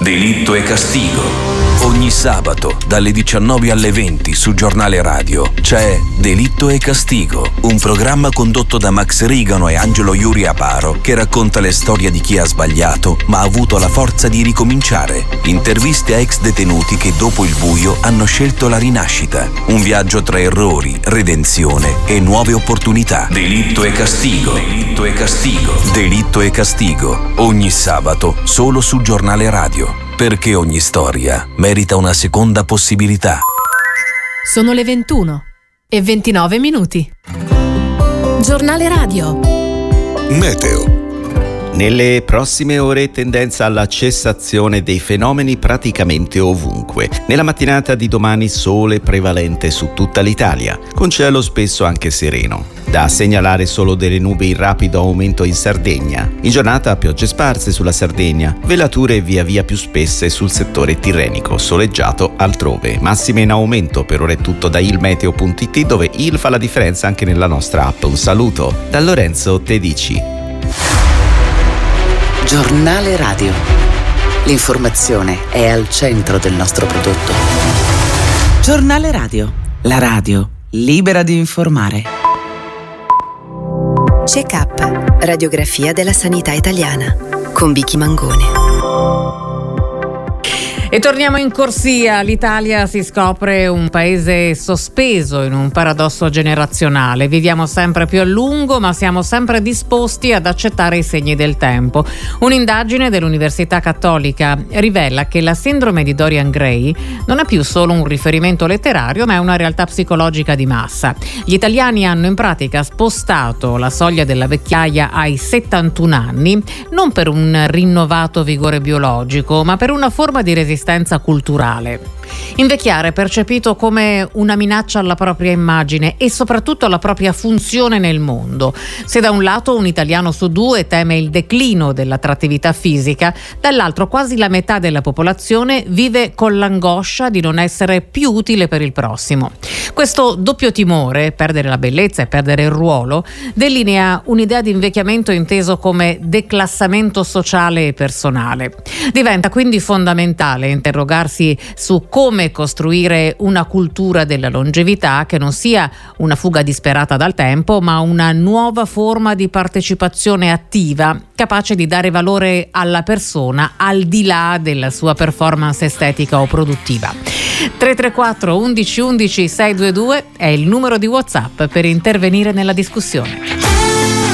Delitto e Castigo. Ogni sabato dalle 19 alle 20 su Giornale Radio c'è Delitto e Castigo, un programma condotto da Max Rigano e Angelo Iuri Aparo che racconta le storie di chi ha sbagliato ma ha avuto la forza di ricominciare. Interviste a ex detenuti che dopo il buio hanno scelto la rinascita. Un viaggio tra errori, redenzione e nuove opportunità. Delitto e Castigo. Delitto e Castigo. Delitto e Castigo. Ogni sabato solo su Giornale Radio. Perché ogni storia merita una seconda possibilità. Sono le 21:29. Giornale Radio. Meteo. Nelle prossime ore tendenza alla cessazione dei fenomeni praticamente ovunque. Nella mattinata di domani sole prevalente su tutta l'Italia, con cielo spesso anche sereno. Da segnalare solo delle nubi in rapido aumento in Sardegna. In giornata piogge sparse sulla Sardegna, velature via via più spesse sul settore tirrenico, soleggiato altrove. Massime in aumento, per ora è tutto da ilmeteo.it, dove il fa la differenza anche nella nostra app. Un saluto da Lorenzo Tedici. Giornale Radio. L'informazione è al centro del nostro prodotto. Giornale Radio. La radio libera di informare. Check-up, radiografia della sanità italiana, con Vicky Mangone. E torniamo in corsia. L'Italia si scopre un paese sospeso in un paradosso generazionale. Viviamo sempre più a lungo, ma siamo sempre disposti ad accettare i segni del tempo. Un'indagine dell'Università Cattolica rivela che la sindrome di Dorian Gray non è più solo un riferimento letterario, ma è una realtà psicologica di massa. Gli italiani hanno in pratica spostato la soglia della vecchiaia ai 71 anni, non per un rinnovato vigore biologico, ma per una forma di resistenza culturale. Invecchiare è percepito come una minaccia alla propria immagine e soprattutto alla propria funzione nel mondo. Se da un lato un italiano su due teme il declino dell'attrattività fisica, dall'altro quasi la metà della popolazione vive con l'angoscia di non essere più utile per il prossimo. Questo doppio timore, perdere la bellezza e perdere il ruolo, delinea un'idea di invecchiamento inteso come declassamento sociale e personale. Diventa quindi fondamentale interrogarsi su come costruire una cultura della longevità che non sia una fuga disperata dal tempo, ma una nuova forma di partecipazione attiva, capace di dare valore alla persona al di là della sua performance estetica o produttiva. 334 11 11 622 è il numero di WhatsApp per intervenire nella discussione.